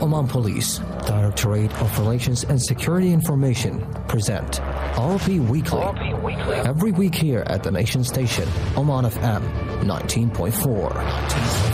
Oman Police, Directorate of Relations and Security Information present RP Weekly. Every week here at the Nation Station, Oman FM 19.4.